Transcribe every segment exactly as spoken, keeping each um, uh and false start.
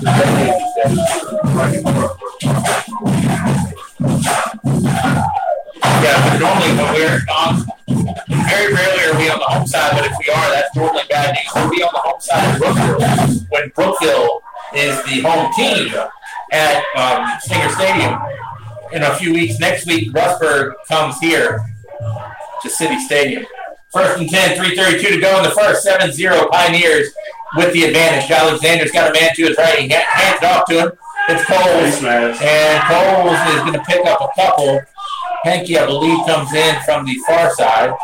Yeah, but normally when we're on, very rarely are we on the home side, but if we are, that's normally bad news. We'll be on the home side of Brookville when Brookville is the home team at um, Stinger Stadium in a few weeks. Next week, Rustburg comes here to City Stadium. First and ten, three thirty-two to go in the first, seven zero Pioneers with the advantage. Alexander's got a man to his right. He hands it off to him. It's Coles, and Coles is going to pick up a couple. Henke, I believe, comes in from the far side.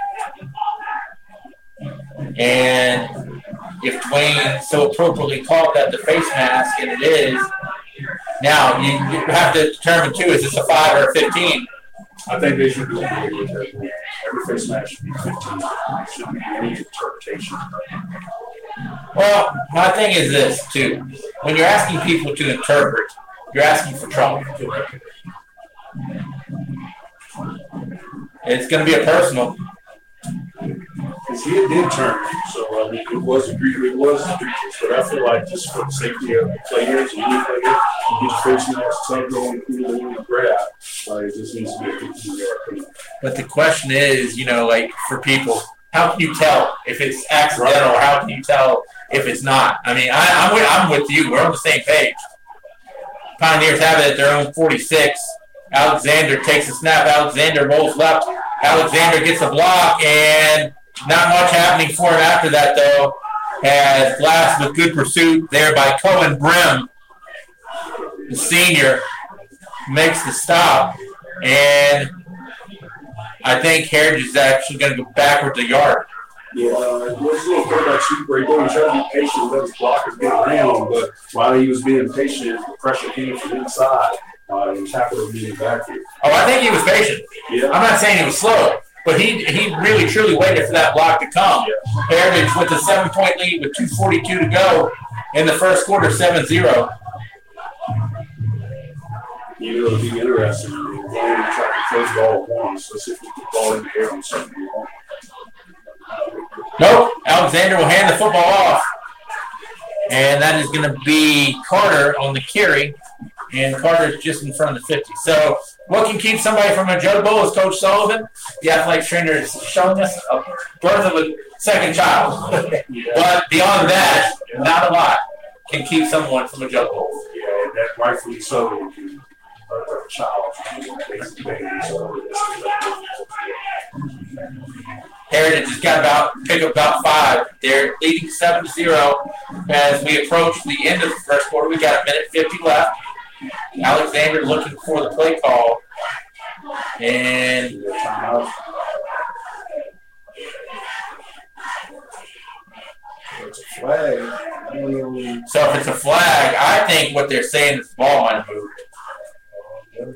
And if Dwayne so appropriately called that the face mask, and it is, now you, you have to determine, too, is this a five or a fifteen? I think they should be away with that. Every face mask should be fifteen. There shouldn't be any interpretation. Well, my thing is this, too. When you're asking people to interpret, you're asking for trouble. It's going to be a personal. Because he did turn, so I mean, it was egregious. It was egregious, but I feel like just for the safety of the players and any player, you get your face mask, tugged going through the grab. Uh, it just needs to be a fifteen-yard penalty. But the question is, you know, like for people, how can you tell if it's accidental, or how can you tell if it's not? I mean, I, I'm with, I'm with you. We're on the same page. Pioneers have it at their own forty-six. Alexander takes a snap. Alexander rolls left. Alexander gets a block, and not much happening for him after that, though, as Glass with good pursuit there by Cohen Brim, the senior, makes the stop. And I think Heritage is actually going to go backwards a yard. Yeah, it was a little quarterback sweep right there. He tried to be patient, let his blockers get around, but while he was being patient, the pressure came from inside. Uh, and tackled him in the backfield. Oh, I think he was patient. Yeah. I'm not saying he was slow, but he he really, truly waited for that block to come. Yeah. Heritage with a seven-point lead with two forty-two to go in the first quarter, seven zero. You know, it'll be interesting. We're going to try to close the ball at once. Let's see if we can ball in the air on something. Nope. Alexander will hand the football off. And that is going to be Carter on the carry. And Carter's just in front of the fifty. So what can keep somebody from a Joe Bowl, as Coach Sullivan, the athletic trainer, is showing us a birth of a second child. But beyond that, not a lot can keep someone from a Joe Bowl. Yeah, that rightfully so. A child. Heritage has got about pick up about five. They're leading seven to zero as we approach the end of the first quarter. We got a minute fifty left. Alexander looking for the play call. And it's a flag. So if it's a flag, I think what they're saying is the ball might have moved.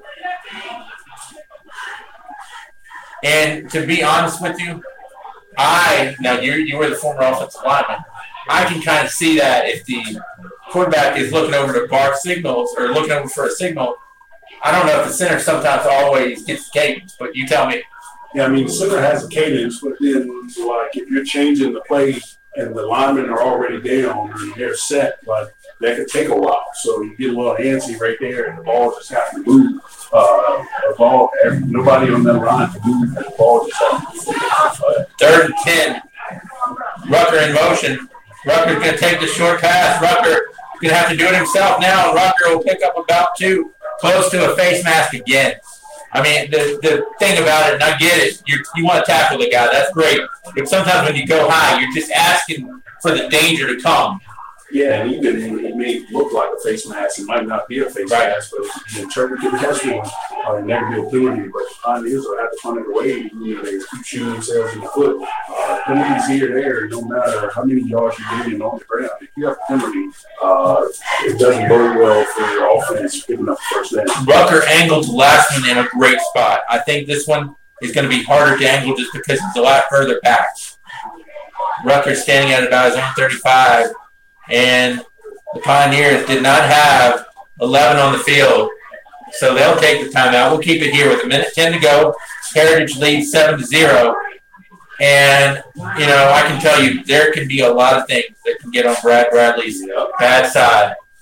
And to be honest with you, I now you you were the former offensive lineman. I can kind of see that if the quarterback is looking over to bark signals or looking over for a signal. I don't know if the center sometimes always gets the cadence, but you tell me. Yeah, I mean, the center has a cadence, but then, like, if you're changing the play and the linemen are already down and they're set, like, that could take a while. So you get a little antsy right there, and the ball just has to move. Uh, the ball, every, nobody on that line can move, and the ball just has to move. Third and ten. Rucker in motion. Rucker's going to take the short pass. Rucker going to have to do it himself now. Rucker will pick up about two, close to a face mask again. I mean, the the thing about it, and I get it, you you want to tackle the guy. That's great. But sometimes when you go high, you're just asking for the danger to come. Yeah, and even it may look like a face mask. It might not be a face right. mask, but if you interpret it as one, uh, never be a penalty. But the Pioneers will have to find a way. You know, they keep shooting themselves in the foot. Uh, penalties here or there, no matter how many yards you're getting on the ground. If you have a penalty, uh, it doesn't bode well for your offense giving up the first down. Rucker angled the last one in a great spot. I think this one is going to be harder to angle just because it's a lot further back. Rucker's standing at about his own thirty-five. And the Pioneers did not have eleven on the field, so they'll take the timeout. We'll keep it here with a minute ten to go. Heritage leads seven to zero. And, you know, I can tell you there can be a lot of things that can get on Brad Bradley's bad side.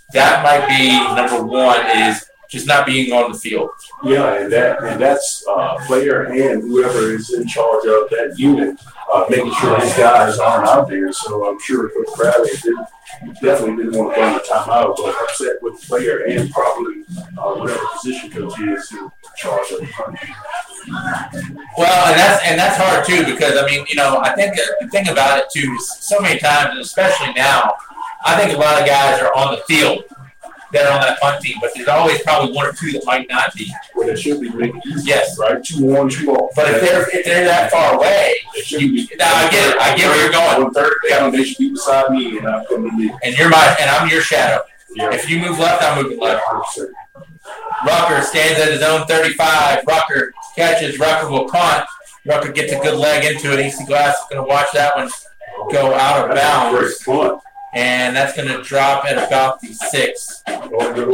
that might be number one is just not being on the field. Yeah, and that and that's uh, player and whoever is in charge of that unit, uh, making sure his guys aren't out there. So I'm sure Coach Bradley did, definitely didn't want to run the timeout, but upset with the player and probably uh, whatever position coach is in charge of the country. Well, and that's and that's hard too because I mean, you know, I think the thing about it too is so many times, and especially now, I think a lot of guys are on the field that are on that punt team, but there's always probably one or two that might not be. Well, it should be making easy, yes, right? Two on, two off. But if they're if they're that far away, you, now I get it. I get where you're going. One third down, they should be beside me, and I'm coming in. And you're my and I'm your shadow. Yeah. If you move left, I'm moving left. Rucker stands at his own thirty-five. Rucker catches. Rucker will punt. Rucker gets a good leg into it. E C Glass is going to watch that one go out of bounds. And that's going to drop at about the six.